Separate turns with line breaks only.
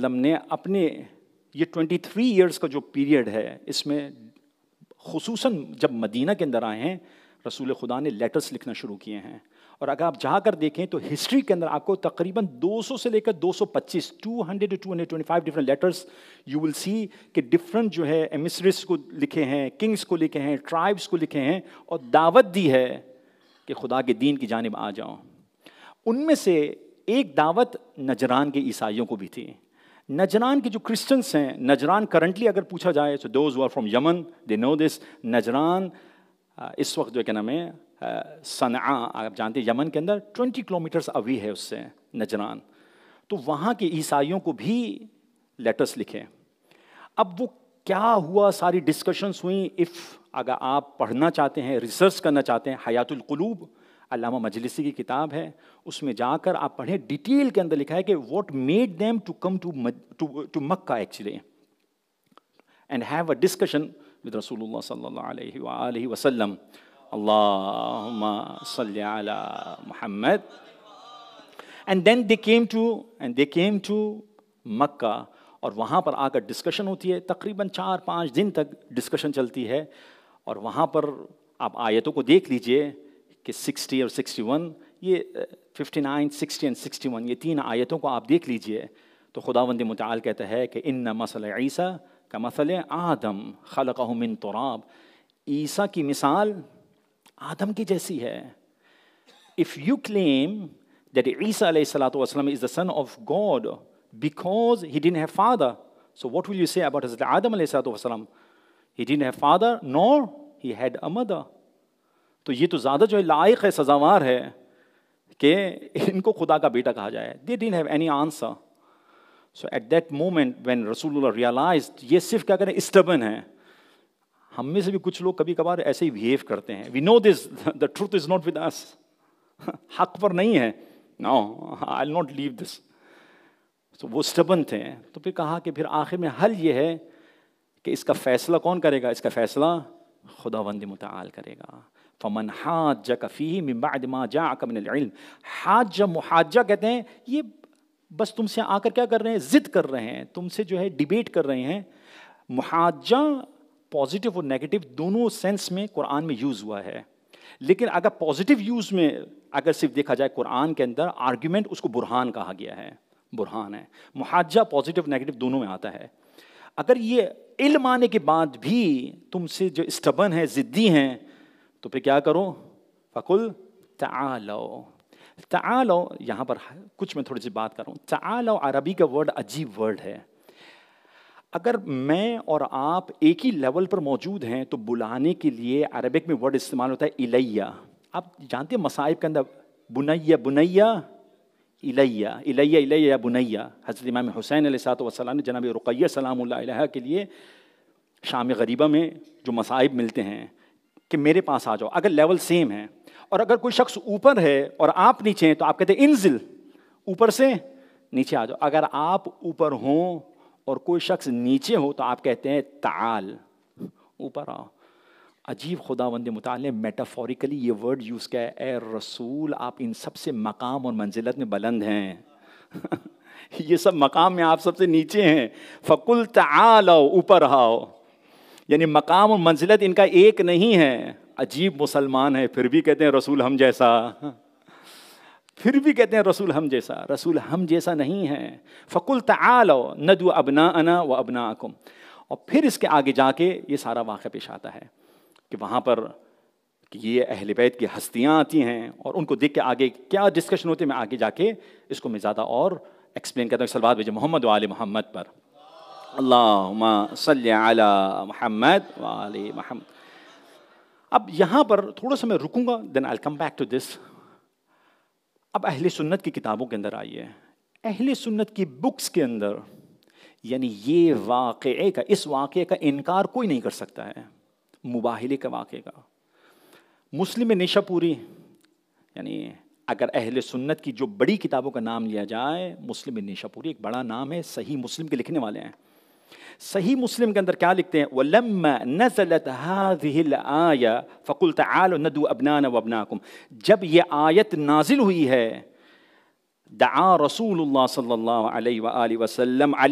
وسلم نے اپنے یہ 23 ایئرس کا جو پیریڈ ہے، اس میں خصوصاً جب مدینہ کے اندر آئے ہیں، رسول خدا نے لیٹرز لکھنا شروع کیے ہیں. اور اگر آپ جا کر دیکھیں تو ہسٹری کے اندر آپ کو تقریباً 200 سے لے کر 225 200 to 225 different letters you will سی کہ ڈفرنٹ جو ہے ایمسریز کو لکھے ہیں، کنگز کو لکھے ہیں، ٹرائبس کو لکھے ہیں، اور دعوت دی ہے کہ خدا کے دین کی جانب آ جاؤ. ان میں سے ایک دعوت نجران کے عیسائیوں کو بھی تھی. نجران کے جو کرسچنس ہیں، نجران کرنٹلی اگر پوچھا جائے تو دوز ہو آر فرام یمن دے نو دس. نجران اس وقت جو کیا نام ہے صنعاء، آپ جانتے ہیں یمن کے اندر 20 کلومیٹرز اوی ہے اس سے نجران. تو وہاں کے عیسائیوں کو بھی لیٹرز لکھے. اب وہ کیا ہوا، ساری ڈسکشنز ہوئیں. اگر آپ پڑھنا چاہتے ہیں، ریسرچ کرنا چاہتے ہیں، حیات القلوب علامہ مجلسی کی کتاب ہے، اس میں جا کر آپ پڑھیں. ڈیٹیل کے اندر لکھا ہے کہ what made them to come to Mecca actually and have a discussion with رسول اللہ صلی اللہ علیہ وآلہ وسلم. اللہم صلی علی محمد. And then they came to مکہ، اور وہاں پر آ کر ڈسکشن ہوتی ہے. تقریباً 4-5 دن تک ڈسکشن چلتی ہے. اور وہاں پر آپ آیتوں کو دیکھ لیجئے کہ 60 اور 61، یہ 59 60 اور 61، یہ 3 آیتوں کو آپ دیکھ لیجئے تو خداوند متعال کہتا ہے کہ ان مثل عیسیٰ کمثل آدم خلقہ من تراب. عیسیٰ کی مثال آدم کی جیسی ہے. If you claim that Isa alayhi salatu wasalam is the son of God because he didn't have father, so what will you say about Hazrat Adam alayhi salatu wasalam? He didn't have father nor he had a mother. تو یہ تو زیادہ جو ہے لائق ہے، سزاوار ہے کہ ان کو خدا کا بیٹا کہا جائے. They didn't have any answer. So at that moment when Rasulullah realized یہ صرف کیا کریں stubborn ہے. ہم میں سے بھی کچھ لوگ کبھی کبھار ایسے ہی بہیو کرتے ہیں. We know this, the truth is not with us. حق پر نہیں ہے. No, I'll not leave this. So وہ stubborn تھے. تو پھر کہا کہ پھر آخر میں حل یہ ہے کہ اس کا فیصلہ کون کرے گا؟ اس کا فیصلہ خداوند متعال کرے گا. فمن حاجک فیہ من بعد ما جاءک من العلم. حاجہ محاجہ کہتے ہیں یہ بس تم سے آ کر کیا کر رہے ہیں؟ ضد کر رہے ہیں، تم سے جو ہے ڈیبیٹ کر رہے ہیں. محاجہ پازیٹیو اور نیگیٹو دونوں سینس میں قرآن میں یوز ہوا ہے. لیکن اگر پازیٹیو یوز میں اگر صرف دیکھا جائے قرآن کے اندر آرگیومنٹ، اس کو برہان کہا گیا ہے. برہان ہے. محاجہ پازیٹیو نیگیٹو دونوں میں آتا ہے. اگر یہ علم آنے کے بعد بھی تم سے جو اسٹبن ہے، ضدی ہیں، تو پھر کیا کرو؟ فَقُلْ تَعَالَوْا. تعالو یہاں پر کچھ میں تھوڑی سی بات کروں. تعالو عربی کا ورڈ عجیب ورڈ ہے. اگر میں اور آپ ایک ہی لیول پر موجود ہیں تو بلانے کے لیے عربک میں ورڈ استعمال ہوتا ہے الیہ. آپ جانتے ہیں مصائب کے اندر بنیہ بنیہ الیہ الیہ الیہ یا بنیہ. حضرت امام حسین علیہ السلام نے جناب رقیہ سلام اللہ علیہ کے لیے شام غریبہ میں جو مصائب ملتے ہیں کہ میرے پاس آ جاؤ. اگر لیول سیم ہے اور اگر کوئی شخص اوپر ہے اور آپ نیچے ہیں تو آپ کہتے ہیں انزل، اوپر سے نیچے آ جاؤ. اگر آپ اوپر ہوں اور کوئی شخص نیچے ہو تو آپ کہتے ہیں تعال، اوپر آؤ. عجیب خداوند متعال نے میٹافوریکلی یہ ورڈ یوز کیا ہے. اے رسول آپ ان سب سے مقام اور منزلت میں بلند ہیں. یہ سب مقام میں آپ سب سے نیچے ہیں. فَقُلْ تَعَالَوْا، اوپر آؤ. یعنی مقام اور منزلت ان کا ایک نہیں ہے. عجیب مسلمان ہے پھر بھی کہتے ہیں رسول ہم جیسا، پھر بھی کہتے ہیں رسول ہم جیسا. رسول ہم جیسا نہیں ہے. فَقُلْ تَعَالَوْا نَدْعُ أَبْنَاءَنَا وَأَبْنَاءَكُمْ. اور پھر اس کے آگے جا کے یہ سارا واقعہ پیش آتا ہے کہ وہاں پر کہ یہ اہل بیت کی ہستیاں آتی ہیں اور ان کو دیکھ کے آگے کیا ڈسکشن ہوتے ہیں. میں آگے جا کے اس کو میں زیادہ اور ایکسپلین کرتا ہوں. صلوات بھیجیں محمد و آل محمد پر. اللہم صلی علی محمد و آل محمد. اب یہاں پر تھوڑا سا میں رکوں گا, then I'll come back to this. اب اہل سنت کی کتابوں کے اندر آئیے. اہل سنت کی بکس کے اندر یعنی یہ واقعے کا, اس واقعے کا انکار کوئی نہیں کر سکتا ہے, مباہلے کا واقعے کا. مسلم نیشاپوری, یعنی اگر اہل سنت کی جو بڑی کتابوں کا نام لیا جائے, مسلم نیشاپوری ایک بڑا نام ہے. صحیح مسلم کے لکھنے والے ہیں. صحیح مسلم کے اندر کیا لکھتے ہیں؟ وَلَمَّا نَزَلَتْ هَذِهِ الْآيَةُ فَقُلْ تَعَالُوا نَدْعُ أَبْنَاءَنَا وَأَبْنَاءَكُمْ. جب یہ آیت نازل ہوئی ہے, دعا رسول اللہ صلی اللہ علیہ وآلہ وسلم